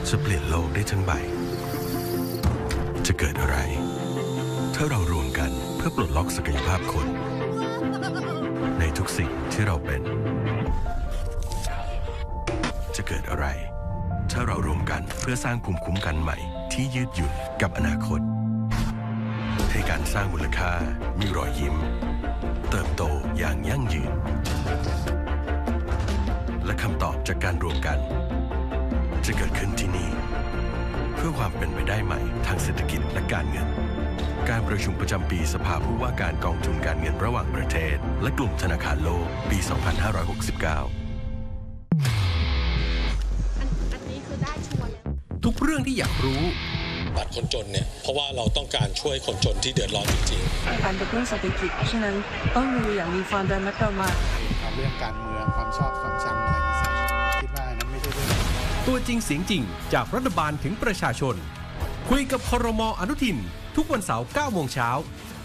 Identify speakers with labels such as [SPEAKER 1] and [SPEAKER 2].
[SPEAKER 1] จะเปลี่ยนโลกได้ทั้งใบจะเกิดอะไรถ้าเรารวมกันเพื่อปลดล็อกศักยภาพคนในทุกสิ่งที่เราเป็นจะเกิดอะไรถ้าเรารวมกันเพื่อสร้างภูมิคุ้มกันใหม่ที่ยืดหยุ่นกับอนาคตให้การสร้างมูลค่ามีรอยยิ้มเติบโตอย่างยั่งยืนและคำตอบจากการรวมกันจะเกิดขึ้นที่นี่เพื่อความเป็นไปได้ใหม่ทางเศรษฐกิจและการเงินการประชุมประจำปีสภาผู้ว่าการกองทุนการเงินระหว่างประเทศและกลุ่มธนาคารโลกปี 2569
[SPEAKER 2] อันนี้คือได้ชัวร์
[SPEAKER 3] ทุกเรื่องที่อยากรู้
[SPEAKER 4] บัตรคนจนเนี่ยเพราะว่าเราต้องการช่วยคนจนที่เดือดร้อนจริง
[SPEAKER 5] ๆการกระตุ้นเศรษฐกิจฉะนั้นต้องดูอย่างมีความระมัดระวัง
[SPEAKER 6] เรื่องการเมืองความชอบความชังอะไรต่างๆคิดว่านั้นไม่ใช่เรื่อง
[SPEAKER 3] ตัวจริงเสียงจริงจากรัฐบาลถึงประชาชนคุยกับครม.อนุทินทุกวันเสาร์ 9 โมงเช้า